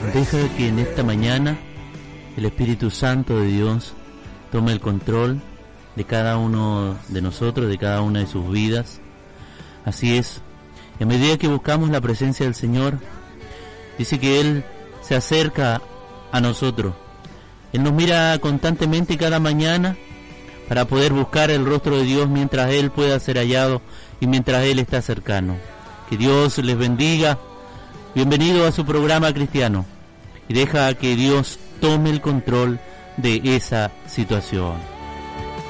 Deja que en esta mañana el Espíritu Santo de Dios tome el control de cada uno de nosotros, de cada una de sus vidas. Así es, y a medida que buscamos la presencia del Señor, dice que Él se acerca a nosotros. Él nos mira constantemente cada mañana para poder buscar el rostro de Dios mientras Él pueda ser hallado y mientras Él está cercano. Que Dios les bendiga. Bienvenido a su programa cristiano y deja que Dios tome el control de esa situación.